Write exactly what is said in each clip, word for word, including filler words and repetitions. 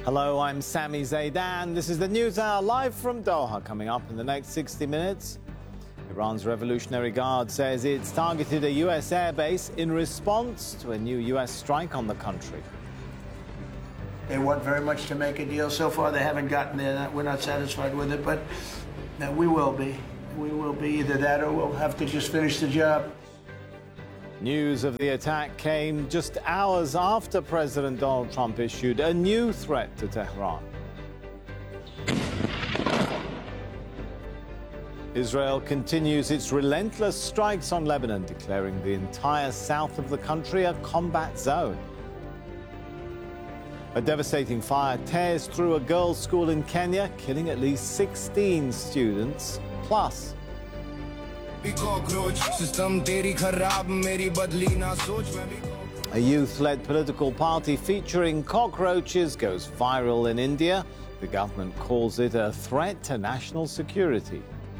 Hello, I'm Sami Zaidan. This is the News Hour live from Doha. Coming up in the next sixty minutes, Iran's Revolutionary Guard says it's targeted a U S airbase in response to a new U S strike on the country. They want very much to make a deal. So far, they haven't gotten there. We're not satisfied with it, but no, we will be. We will be either that or we'll have to just finish the job. News of the attack came just hours after President Donald Trump issued a new threat to Tehran. Israel continues its relentless strikes on Lebanon, declaring the entire south of the country a combat zone. A devastating fire tears through a girls' school in Kenya, killing at least sixteen students. Plus, a youth-led political party featuring cockroaches goes viral in India. The government calls it a threat to national security.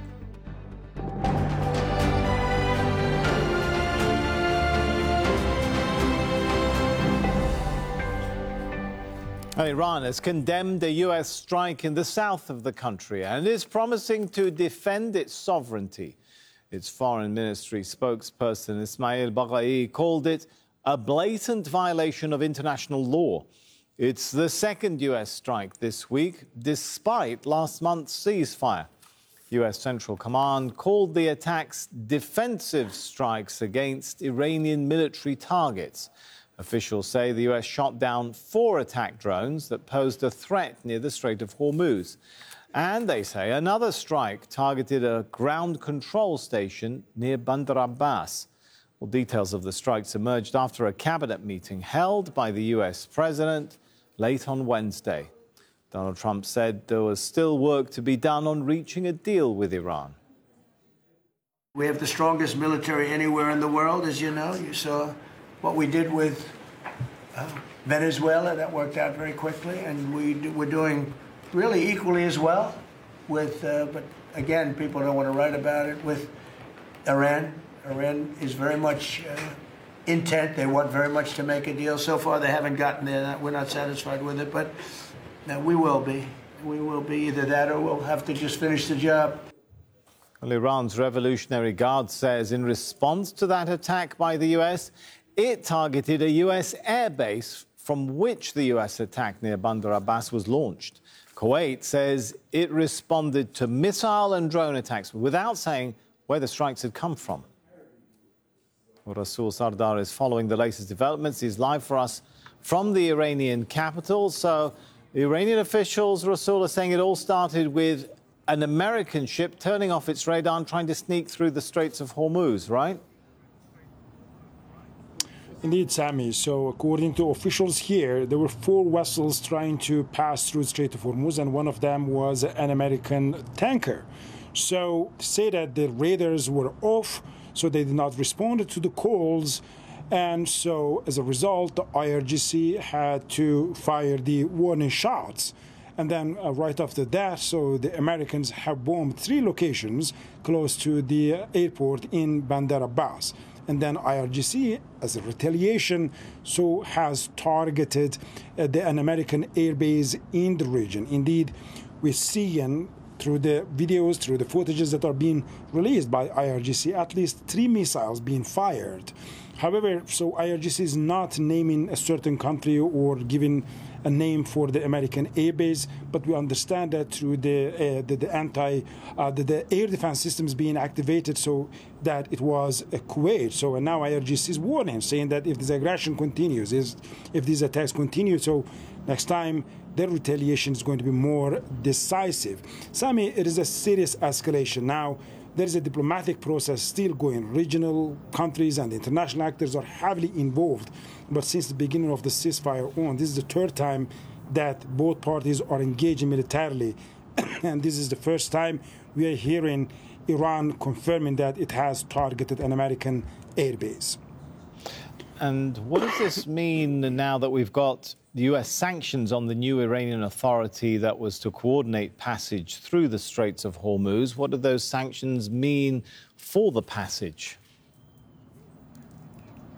Iran has condemned a U S strike in the south of the country and is promising to defend its sovereignty. Its foreign ministry spokesperson Ismail Baghai called it a blatant violation of international law. It's the second U S strike this week, despite last month's ceasefire. U S Central Command called the attacks defensive strikes against Iranian military targets. Officials say the U S shot down four attack drones that posed a threat near the Strait of Hormuz. And they say another strike targeted a ground control station near Bandar Abbas. Well, details of the strikes emerged after a cabinet meeting held by the U S president late on Wednesday. Donald Trump said there was still work to be done on reaching a deal with Iran. We have the strongest military anywhere in the world, as you know. You saw what we did with uh, Venezuela. That worked out very quickly. And we do, we're doing really equally as well with, uh, but again, people don't want to write about it, with Iran. Iran is very much uh, intent. They want very much to make a deal. So far, they haven't gotten there. We're not satisfied with it, but no, we will be. We will be either that or we'll have to just finish the job. Well, Iran's Revolutionary Guard says in response to that attack by the U S, it targeted a U S airbase from which the U S attack near Bandar Abbas was launched. Kuwait says it responded to missile and drone attacks without saying where the strikes had come from. Rasul Sardar is following the latest developments. He's live for us from the Iranian capital. So the Iranian officials, Rasul, are saying it all started with an American ship turning off its radar and trying to sneak through the Straits of Hormuz, right? Indeed, Sami. So according to officials here, there were four vessels trying to pass through the Strait of Hormuz, and one of them was an American tanker. So say that the radars were off, so they did not respond to the calls. And so as a result, the I R G C had to fire the warning shots. And then uh, right after that, so the Americans have bombed three locations close to the airport in Bandar Abbas. And then I R G C, as a retaliation, so has targeted uh, the, an American airbase in the region. Indeed, we see and through the videos, through the footages that are being released by I R G C, at least three missiles being fired. However, so I R G C is not naming a certain country or giving a name for the American airbase, but we understand that through the uh, the, the anti uh, the, the air defense systems being activated, so that it was uh, Kuwait. So and now I R G C is warning, saying that if this aggression continues, is if these attacks continue, so next time their retaliation is going to be more decisive. Sami, it is a serious escalation now. There is a diplomatic process still going. Regional countries and international actors are heavily involved. But since the beginning of the ceasefire on, this is the third time that both parties are engaging militarily. And this is the first time we are hearing Iran confirming that it has targeted an American airbase. And what does this mean now that we've got the U S sanctions on the new Iranian authority that was to coordinate passage through the Straits of Hormuz? What do those sanctions mean for the passage?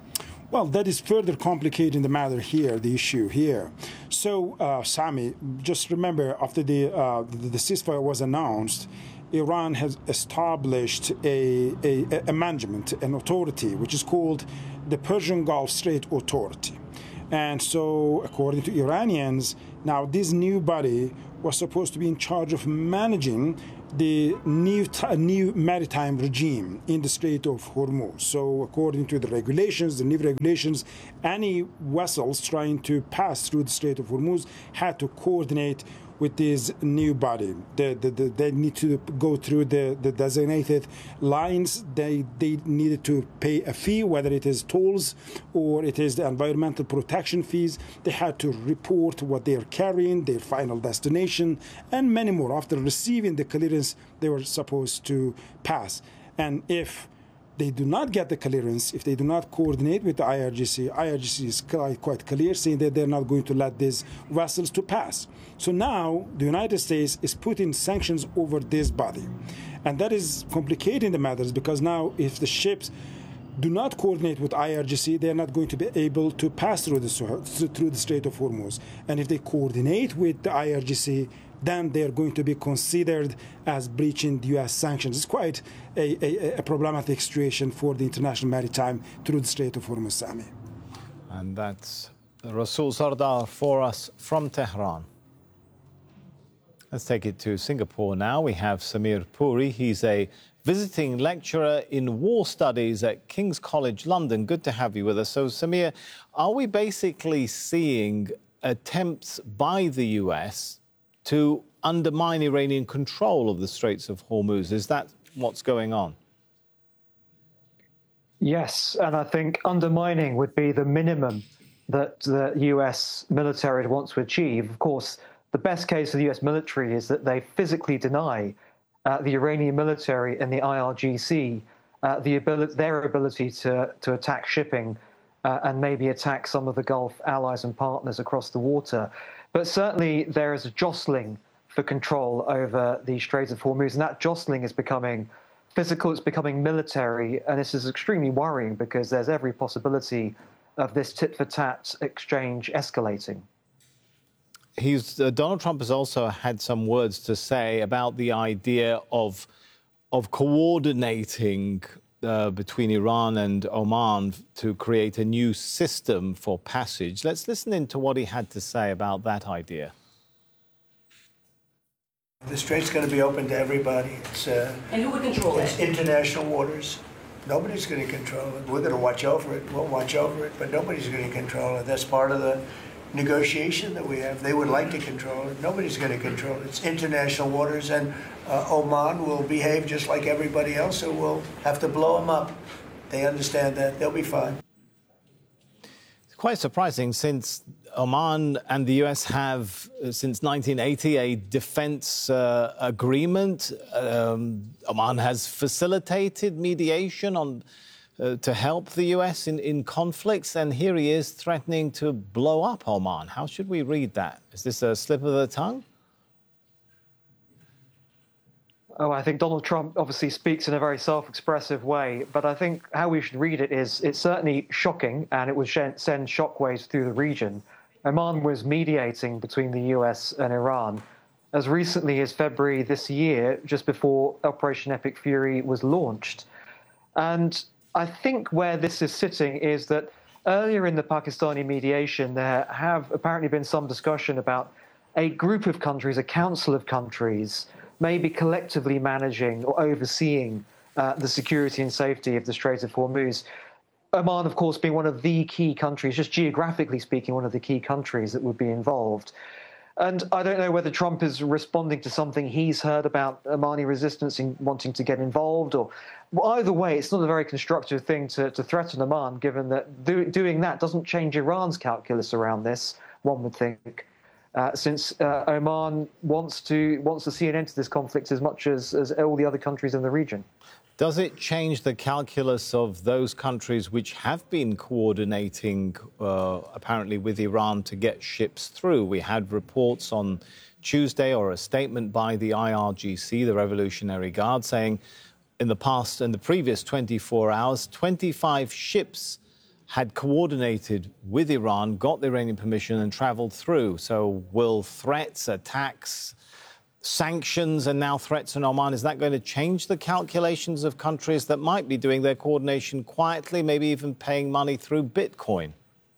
Well, that is further complicating the matter here, the issue here. So, uh, Sami, just remember, after the, uh, the, the ceasefire was announced, Iran has established a, a, a management, an authority, which is called the Persian Gulf Strait Authority. And so, according to Iranians, now this new body was supposed to be in charge of managing the new, new maritime regime in the Strait of Hormuz. So according to the regulations, the new regulations, any vessels trying to pass through the Strait of Hormuz had to coordinate with this new body. The, the, the, they need to go through the, the designated lines. They, they needed to pay a fee, whether it is tolls or it is the environmental protection fees. They had to report what they are carrying, their final destination, and many more. After receiving the clearance, they were supposed to pass. And if they do not get the clearance, if they do not coordinate with the I R G C, I R G C is quite, quite clear, saying that they're not going to let these vessels to pass. So now the United States is putting sanctions over this body. And that is complicating the matters, because now if the ships do not coordinate with I R G C, they're not going to be able to pass through the, through the Strait of Hormuz. And if they coordinate with the I R G C, then they're going to be considered as breaching the U S sanctions. It's quite a, a, a problematic situation for the international maritime through the Strait of Hormuz, Sami. And that's Rasul Sardar for us from Tehran. Let's take it to Singapore now. We have Samir Puri. He's a visiting lecturer in war studies at King's College London. Good to have you with us. So, Samir, are we basically seeing attempts by the U S to undermine Iranian control of the Straits of Hormuz? Is that what's going on? Yes, and I think undermining would be the minimum that the U S military wants to achieve. Of course, the best case for the U S military is that they physically deny uh, the Iranian military and the I R G C uh, the ability, their ability to, to attack shipping uh, and maybe attack some of the Gulf allies and partners across the water. But certainly there is a jostling for control over the Strait of Hormuz, and that jostling is becoming physical, it's becoming military, and this is extremely worrying because there's every possibility of this tit-for-tat exchange escalating. He's, uh, Donald Trump has also had some words to say about the idea of, of coordinating uh, between Iran and Oman to create a new system for passage. Let's listen in to what he had to say about that idea. The strait's going to be open to everybody. It's, uh, and who would control it's it? International waters. Nobody's going to control it. We're going to watch over it. We'll watch over it, but nobody's going to control it. That's part of the negotiation that we have. They would like to control it. Nobody's going to control it. It's international waters, and uh, Oman will behave just like everybody else, so we'll have to blow them up. They understand that. They'll be fine. It's quite surprising, since Oman and the U S have, uh, since nineteen eighty, a defense uh, agreement. Um, Oman has facilitated mediation on uh, to help the U S in, in conflicts, and here he is threatening to blow up Oman. How should we read that? Is this a slip of the tongue? Oh, I think Donald Trump obviously speaks in a very self-expressive way, but I think how we should read it is it's certainly shocking, and it would send shockwaves through the region. Oman was mediating between the U S and Iran as recently as February this year, just before Operation Epic Fury was launched. And I think where this is sitting is that earlier in the Pakistani mediation, there have apparently been some discussion about a group of countries, a council of countries, maybe collectively managing or overseeing uh, the security and safety of the Strait of Hormuz. Oman, of course, being one of the key countries, just geographically speaking, one of the key countries that would be involved. And I don't know whether Trump is responding to something he's heard about Omani resistance in wanting to get involved, or well, either way, it's not a very constructive thing to, to threaten Oman, given that do, doing that doesn't change Iran's calculus around this, one would think, uh, since uh, Oman wants to wants to see an end to this conflict as much as, as all the other countries in the region. Does it change the calculus of those countries which have been coordinating, uh, apparently, with Iran to get ships through? We had reports on Tuesday, or a statement by the I R G C, the Revolutionary Guard, saying in the past, in the previous twenty-four hours, twenty-five ships had coordinated with Iran, got the Iranian permission and travelled through. So will threats, attacks, sanctions and now threats in Oman, is that going to change the calculations of countries that might be doing their coordination quietly, maybe even paying money through Bitcoin?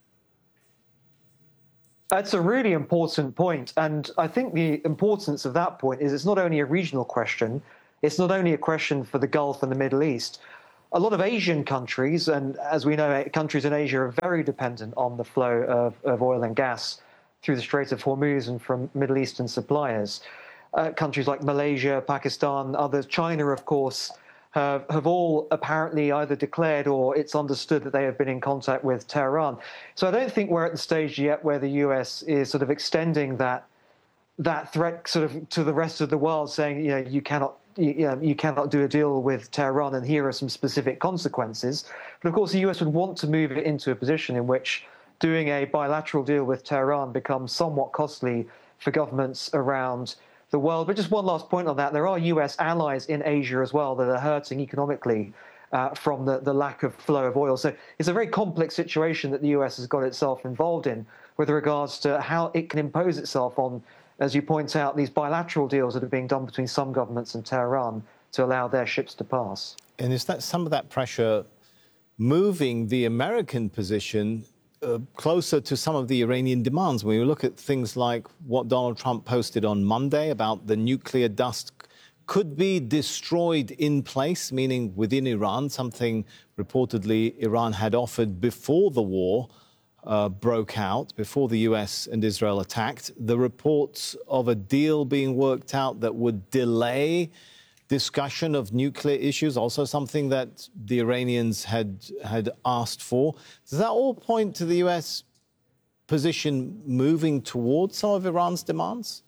That's a really important point. And I think the importance of that point is it's not only a regional question, it's not only a question for the Gulf and the Middle East. A lot of Asian countries, and as we know, countries in Asia are very dependent on the flow of, of oil and gas through the Strait of Hormuz and from Middle Eastern suppliers. Uh, countries like Malaysia, Pakistan, others, China, of course, have, have all apparently either declared or it's understood that they have been in contact with Tehran. So I don't think we're at the stage yet where the U S is sort of extending that that threat sort of to the rest of the world, saying, you know, you cannot you, you, know, you cannot do a deal with Tehran and here are some specific consequences. But of course, the U S would want to move it into a position in which doing a bilateral deal with Tehran becomes somewhat costly for governments around the world. But just one last point on that, there are U S allies in Asia as well that are hurting economically uh, from the, the lack of flow of oil. So it's a very complex situation that the U S has got itself involved in with regards to how it can impose itself on, as you point out, these bilateral deals that are being done between some governments and Tehran to allow their ships to pass. And is that some of that pressure moving the American position Uh, closer to some of the Iranian demands? When you look at things like what Donald Trump posted on Monday about the nuclear dust could be destroyed in place, meaning within Iran, something reportedly Iran had offered before the war uh, broke out, before the U S and Israel attacked. The reports of a deal being worked out that would delay discussion of nuclear issues, also something that the Iranians had had asked for. Does that all point to the U S position moving towards some of Iran's demands?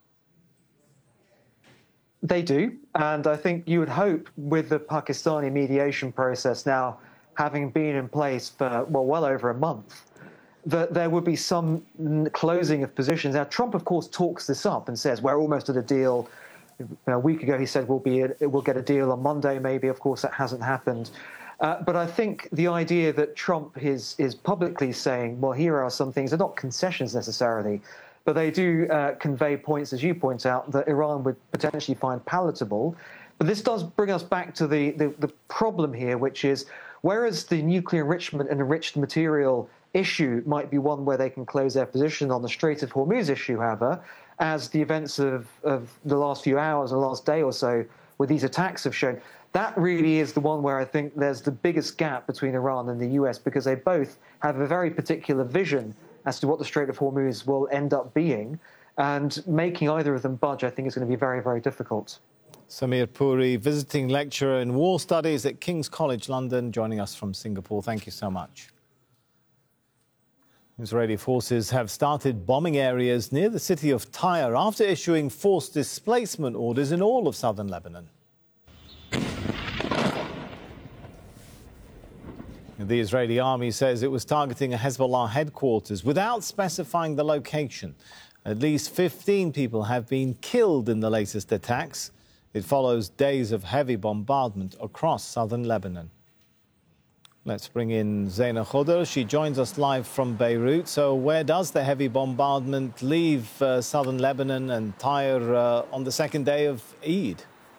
They do. And I think you would hope with the Pakistani mediation process now having been in place for, well, well over a month, that there would be some closing of positions. Now, Trump, of course, talks this up and says, we're almost at a deal. A week ago, he said we'll be we'll get a deal on Monday. Maybe, of course, that hasn't happened. Uh, but I think the idea that Trump is is publicly saying, "Well, here are some things," they're not concessions necessarily, but they do uh, convey points, as you point out, that Iran would potentially find palatable. But this does bring us back to the the, the problem here, which is whereas the nuclear enrichment and enriched material issue might be one where they can close their position on the Strait of Hormuz issue, however, as the events of, of the last few hours, the last day or so, with these attacks have shown, that really is the one where I think there's the biggest gap between Iran and the U S, because they both have a very particular vision as to what the Strait of Hormuz will end up being, and making either of them budge, I think, is going to be very, very difficult. Samir Puri, visiting lecturer in war studies at King's College London, joining us from Singapore. Thank you so much. Israeli forces have started bombing areas near the city of Tyre after issuing forced displacement orders in all of southern Lebanon. The Israeli army says it was targeting a Hezbollah headquarters without specifying the location. At least fifteen people have been killed in the latest attacks. It follows days of heavy bombardment across southern Lebanon. Let's bring in Zaina Khodr. She joins us live from Beirut. So where does the heavy bombardment leave uh, southern Lebanon and Tyre uh, on the second day of Eid?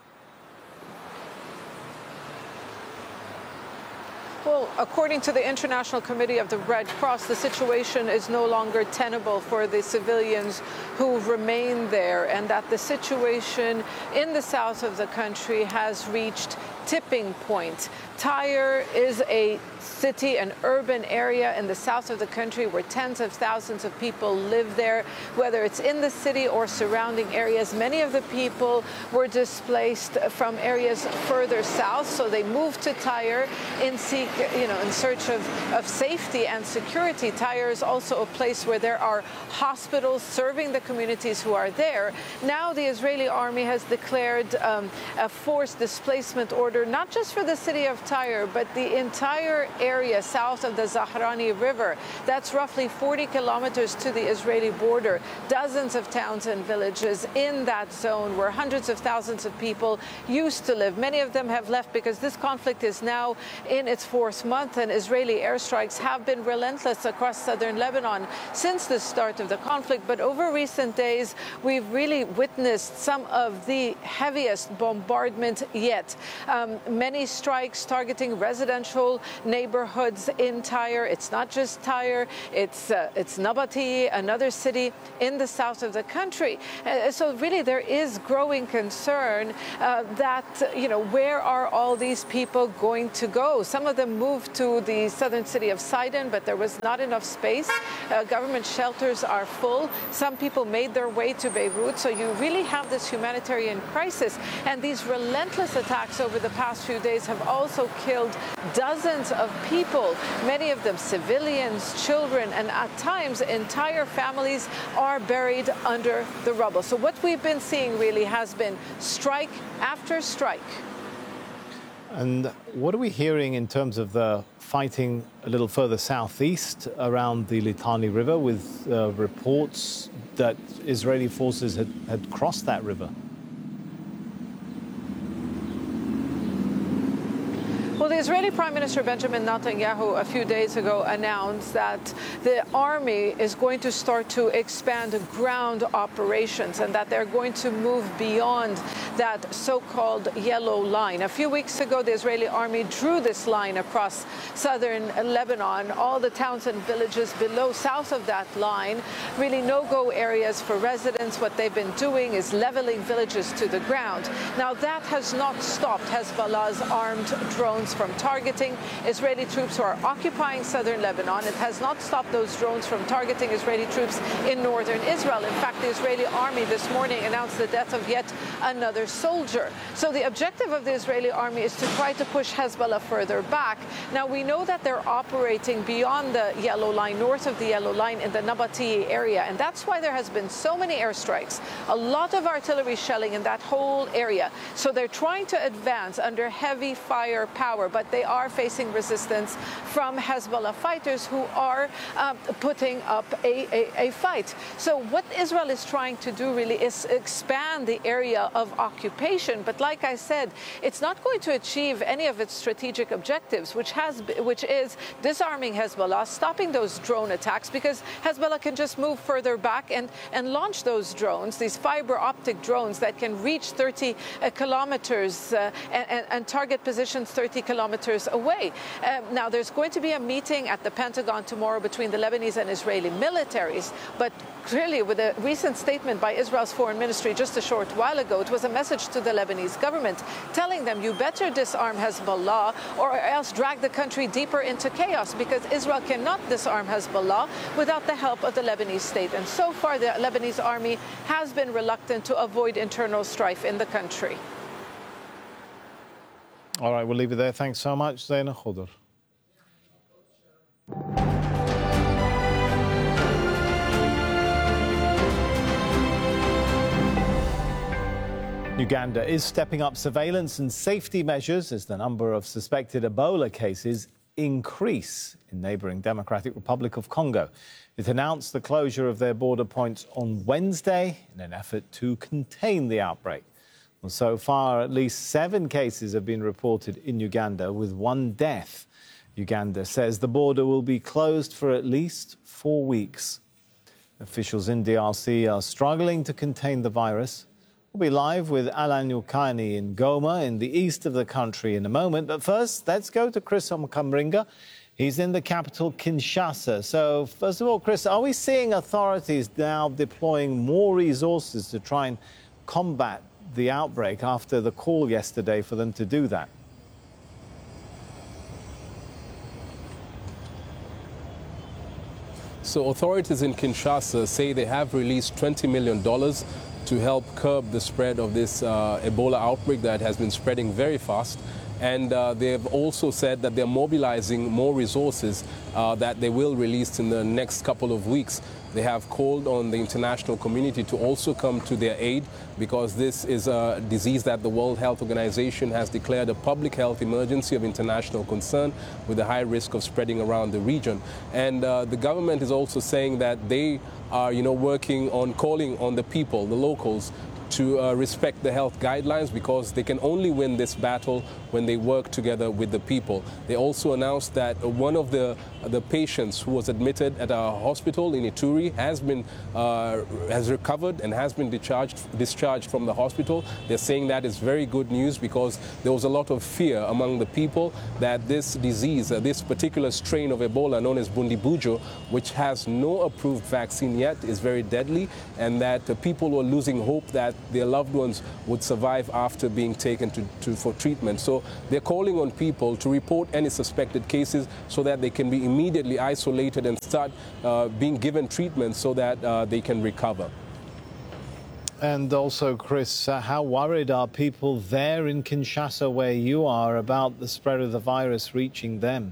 Well, according to the International Committee of the Red Cross, the situation is no longer tenable for the civilians who remain there, and that the situation in the south of the country has reached tipping point. Tyre is a city, an urban area in the south of the country where tens of thousands of people live there, whether it's in the city or surrounding areas. Many of the people were displaced from areas further south, so they moved to Tyre in seek, you know, in search of, of safety and security. Tyre is also a place where there are hospitals serving the communities who are there. Now the Israeli army has declared um, a forced displacement order, not just for the city of Tyre, but the entire area south of the Zahrani River. That's roughly forty kilometers to the Israeli border. Dozens of towns and villages in that zone where hundreds of thousands of people used to live. Many of them have left because this conflict is now in its fourth month, and Israeli airstrikes have been relentless across southern Lebanon since the start of the conflict. But over recent days, we've really witnessed some of the heaviest bombardment yet. Um, many strikes targeting residential neighborhoods in Tyre. It's not just Tyre, it's, uh, it's Nabati, another city in the south of the country. Uh, so really there is growing concern uh, that, you know, where are all these people going to go? Some of them moved to the southern city of Sidon, but there was not enough space. Uh, government shelters are full. Some people made their way to Beirut. So you really have this humanitarian crisis. And these relentless attacks over the past few days have also killed dozens of people, many of them civilians, children, and at times entire families are buried under the rubble. So what we've been seeing really has been strike after strike. And what are we hearing in terms of the fighting a little further southeast around the Litani River, with uh, reports that Israeli forces had, had crossed that river? Well, the Israeli Prime Minister Benjamin Netanyahu a few days ago announced that the army is going to start to expand ground operations and that they're going to move beyond that so-called yellow line. A few weeks ago, the Israeli army drew this line across southern Lebanon, all the towns and villages below, south of that line, really no-go areas for residents. What they've been doing is leveling villages to the ground. Now, that has not stopped Hezbollah's armed drones from targeting Israeli troops who are occupying southern Lebanon. It has not stopped those drones from targeting Israeli troops in northern Israel. In fact, the Israeli army this morning announced the death of yet another soldier. So the objective of the Israeli army is to try to push Hezbollah further back. Now, we know that they're operating beyond the yellow line, north of the yellow line in the Nabati area, and that's why there has been so many airstrikes, a lot of artillery shelling in that whole area. So they're trying to advance under heavy firepower, but they are facing resistance from Hezbollah fighters who are uh, putting up a, a, a fight. So what Israel is trying to do really is expand the area of occupation. But like I said, it's not going to achieve any of its strategic objectives, which has, which is disarming Hezbollah, stopping those drone attacks, because Hezbollah can just move further back and, and launch those drones, these fiber optic drones that can reach thirty uh, kilometers uh, and, and, and target positions thirty kilometers away. Uh, now, there's going to be a meeting at the Pentagon tomorrow between the Lebanese and Israeli militaries, but clearly with a recent statement by Israel's foreign ministry just a short while ago, it was a message to the Lebanese government telling them, you better disarm Hezbollah or else drag the country deeper into chaos, because Israel cannot disarm Hezbollah without the help of the Lebanese state. And so far, the Lebanese army has been reluctant to avoid internal strife in the country. All right, we'll leave it there. Thanks so much, Zaina Khodr. Uganda is stepping up surveillance and safety measures as the number of suspected Ebola cases increase in neighbouring Democratic Republic of Congo. It announced the closure of their border points on Wednesday in an effort to contain the outbreak. Well, so far, at least seven cases have been reported in Uganda, with one death. Uganda says the border will be closed for at least four weeks. Officials in D R C are struggling to contain the virus. We'll be live with Alan Yukani in Goma in the east of the country in a moment. But first, let's go to Chris Omkamringa. He's in the capital, Kinshasa. So, first of all, Chris, are we seeing authorities now deploying more resources to try and combat the outbreak after the call yesterday for them to do that? So authorities in Kinshasa say they have released twenty million dollars to help curb the spread of this uh, Ebola outbreak that has been spreading very fast. And uh, they've also said that they're mobilizing more resources uh, that they will release in the next couple of weeks. They have called on the international community to also come to their aid, because this is a disease that the World Health Organization has declared a public health emergency of international concern, with a high risk of spreading around the region. And uh, the government is also saying that they are, you know, working on calling on the people, the locals, to uh, respect the health guidelines, because they can only win this battle when they work together with the people. They also announced that one of the the patients who was admitted at a hospital in Ituri has been uh, has recovered and has been discharged discharged from the hospital. They're saying that is very good news, because there was a lot of fear among the people that this disease, uh, this particular strain of Ebola known as Bundibujo, which has no approved vaccine yet, is very deadly, and that uh, people were losing hope that their loved ones would survive after being taken to, to for treatment. So they're calling on people to report any suspected cases so that they can be immediately isolated and start uh, being given treatment so that uh, they can recover. And also, Chris, uh, how worried are people there in Kinshasa, where you are, about the spread of the virus reaching them?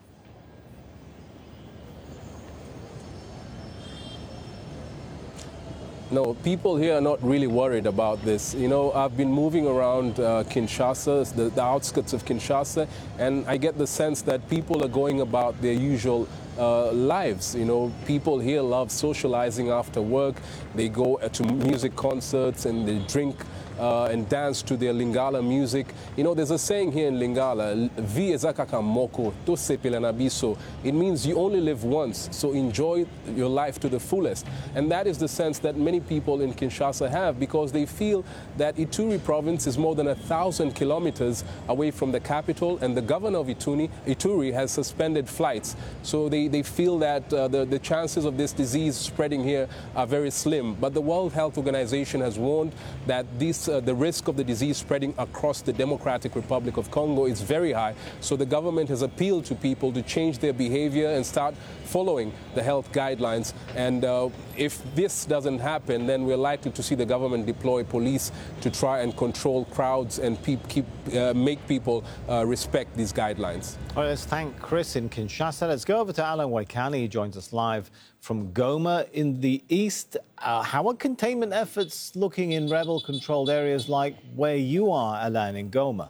No, people here are not really worried about this. You know, I've been moving around uh, Kinshasa, the, the outskirts of Kinshasa, and I get the sense that people are going about their usual uh, lives. You know, people here love socializing after work. They go to music concerts and they drink Uh, and dance to their Lingala music. You know, there's a saying here in Lingala, Vi ezakaka moko, to sepela nabiso. It means you only live once, so enjoy your life to the fullest. And that is the sense that many people in Kinshasa have, because they feel that Ituri province is more than a thousand kilometers away from the capital, and the governor of Ituri, Ituri has suspended flights. So they, they feel that uh, the, the chances of this disease spreading here are very slim. But the World Health Organization has warned that these Uh, the risk of the disease spreading across the Democratic Republic of Congo is very high. So the government has appealed to people to change their behavior and start following the health guidelines. And uh, if this doesn't happen, then we're likely to see the government deploy police to try and control crowds and pe keep, uh, make people uh, respect these guidelines. All right, let's thank Chris in Kinshasa. Let's go over to Alan Waikani. He joins us live from Goma in the east. Uh, how are containment efforts looking in rebel-controlled areas like where you are, Alan, in Goma?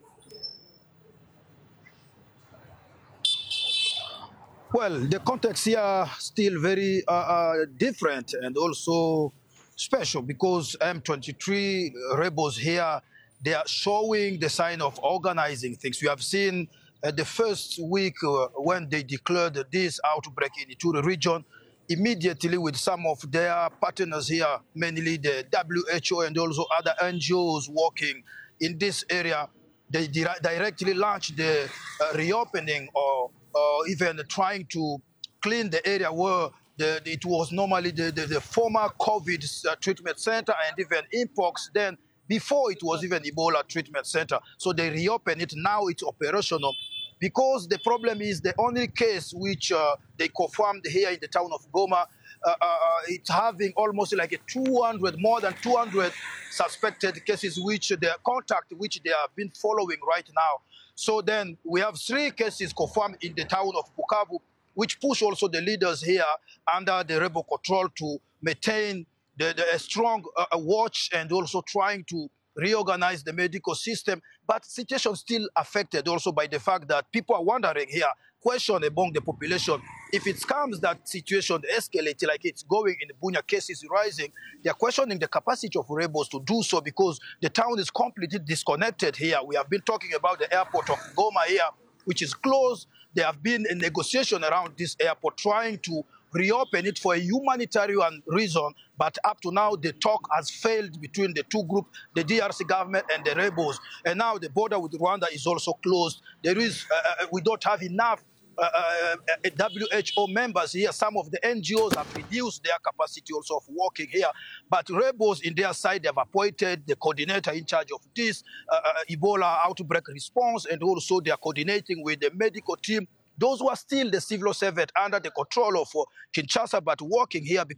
Well, the context here still very uh, uh, different and also special, because M twenty-three rebels here, they are showing the sign of organizing things. We have seen uh, the first week uh, when they declared this outbreak in the Ituri region, immediately with some of their partners here, mainly the W H O and also other N G Os working in this area, they di directly launched the uh, reopening or, or even trying to clean the area where the, it was normally the, the, the former COVID uh, treatment center and even Mpox, then before it was even Ebola treatment center. So they reopened it, now it's operational. Because the problem is the only case which uh, they confirmed here in the town of Goma, uh, uh, it's having almost like a two hundred, more than two hundred suspected cases, which their contact, which they have been following right now. So then we have three cases confirmed in the town of Bukavu, which push also the leaders here under the rebel control to maintain the, the, a strong uh, watch and also trying to reorganize the medical system. But the situation still affected also by the fact that people are wondering here, question among the population, if it comes that situation escalates like it's going in the Bunia cases rising, they are questioning the capacity of rebels to do so, because the town is completely disconnected here. We have been talking about the airport of Goma here, which is closed. There have been a negotiation around this airport trying to reopen it for a humanitarian reason, but up to now the talk has failed between the two groups, the D R C government and the rebels. And now the border with Rwanda is also closed. There is, uh, we don't have enough uh, uh, W H O members here. Some of the N G Os have reduced their capacity also of working here. But rebels in their side, they have appointed the coordinator in charge of this uh, uh, Ebola outbreak response, and also they are coordinating with the medical team. Those who are still the civil servant under the control of uh, Kinshasa, but working here because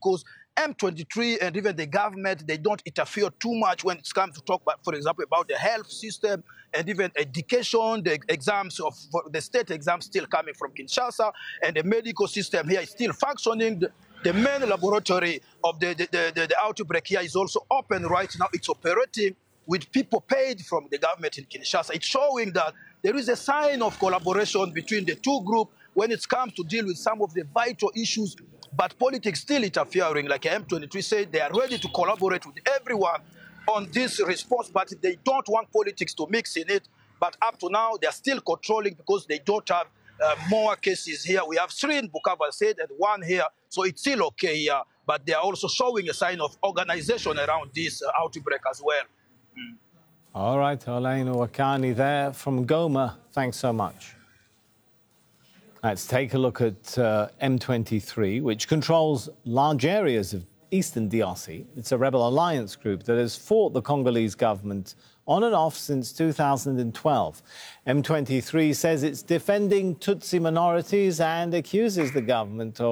M twenty-three and even the government, they don't interfere too much when it comes to talk about, for example, about the health system and even education, the exams of the state exams still coming from Kinshasa, and the medical system here is still functioning. The, the main laboratory of the, the, the, the outbreak here is also open right now. It's operating with people paid from the government in Kinshasa. It's showing that there is a sign of collaboration between the two groups when it comes to deal with some of the vital issues, but politics still interfering. Like M twenty-three said, they are ready to collaborate with everyone on this response, but they don't want politics to mix in it. But up to now, they're still controlling because they don't have uh, more cases here. We have three in Bukavu, said, and one here, so it's still okay here. But they are also showing a sign of organization around this uh, outbreak as well. Mm. All right, Olayna Wakani there from Goma. Thanks so much. Let's take a look at uh, M twenty-three, which controls large areas of eastern D R C. It's a rebel alliance group that has fought the Congolese government on and off since two thousand twelve. M twenty-three says it's defending Tutsi minorities and accuses the government of